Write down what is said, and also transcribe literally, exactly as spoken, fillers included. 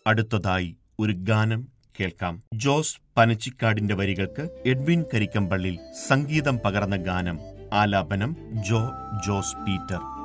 അടുത്തതായി ഒരു ഗാനം കേൾക്കാം. ജോസ് പനച്ചിക്കാടിന്റെ വരികൾക്ക് എഡ്വിൻ കരിക്കമ്പള്ളിൽ സംഗീതം പകർന്ന ഗാനം. ആലാപനം ജോ ജോസ് പീറ്റർ.